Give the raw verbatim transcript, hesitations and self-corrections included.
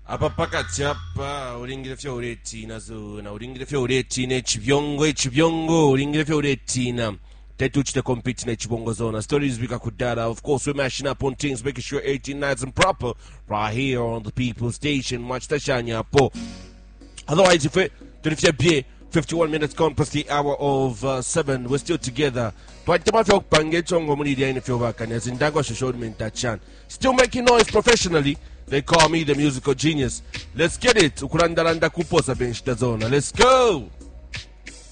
apa pakati apa ulingire fyoretina zona ulingire fyoretina echibiongo echibiongo ulingire fyoretina tetuchite compete na echibongo zona stories bikakudala. Of course we're mashing up on things, making sure eighteen nights and proper right here on the People Station. Watch the shanya po. Otherwise if we to fifty-one minutes gone past the hour of uh, seven, we're still together. Still making noise professionally. They call me the musical genius. Let's get it. Ukurandaranda kuposa bench the zona. Let's go.